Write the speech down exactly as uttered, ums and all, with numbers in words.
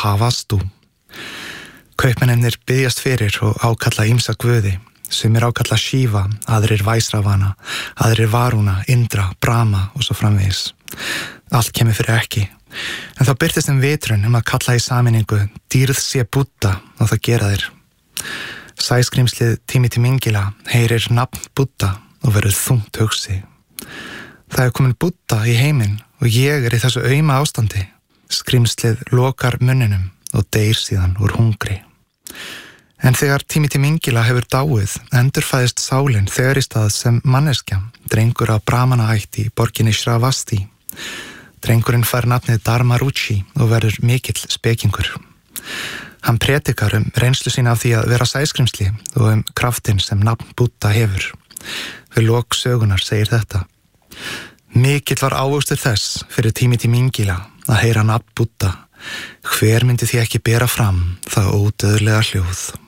Mahavastu. Kaupmennirnir byggjast fyrir og ákalla ýmsa guði, sem er ákalla Shiva, aðrir Vaisravana, aðrir Varuna, Indra, Brahma og svo framvegis. Allt kemur fyrir ekki. En þá birtist þeim vitrun um að kalla í sameiningu dýrð sé Buddha og það gera þeir. Sæskrímslið Tímiti Mingila heyrir nafn Buddha og verður þungt hugsi. Það er komin Buddha í heiminn og ég er í þessu auma ástandi. Skrímslið lokar munninum og deyr síðan úr hungri. En þegar Tímiti Mingila hefur dáið, endurfæðist sálin þegar í stað sem manneskja, drengur af Brahmana-ætt í borginni Shravasti. Drengurinn fær nafnið Dharmaruchi og verður mikill spekingur. Hann predikar um reynslu sína af því að vera sæskrímsli og um kraftinn sem nafn Buddha hefur. Við lok sögunar segir þetta. Mikill var ávöxtur þess fyrir Tímiti Mingila að heyra nafn Buddha. Hver myndi því ekki bera fram það ódauðlega hljóð?